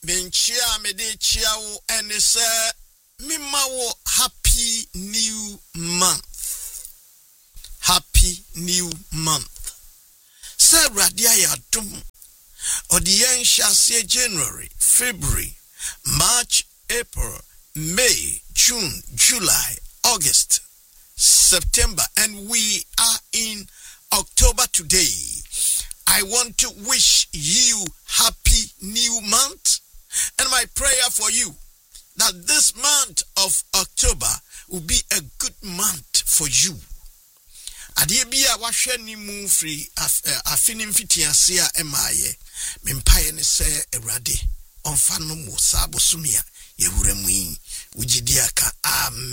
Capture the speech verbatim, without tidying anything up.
Menchia mede chiao and say Mimawo happy new month. Happy new month. Sir Radia Yadum or the yen shall say January, February, March, April, May, June, July, August, September, and we are in October today. I want to wish you happy new month, and my prayer for you that this month of October will be a good month for you. Adebia wahwe ni mu free afinim fitiasia emaye mempaye ne se Awurade onfa no mo sabo sumia yewura mu yi ujidiaka amen.